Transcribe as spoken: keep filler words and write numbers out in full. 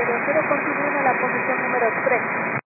cero cero, continúen a la posición número tres.